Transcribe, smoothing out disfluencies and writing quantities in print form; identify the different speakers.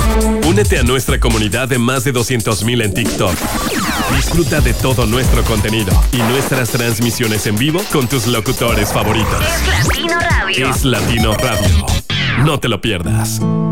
Speaker 1: Únete a nuestra comunidad de más de 200,000 en TikTok. Disfruta de todo nuestro contenido y nuestras transmisiones en vivo con tus locutores favoritos.
Speaker 2: Es Latino Radio.
Speaker 1: Es Latino Radio. No te lo pierdas.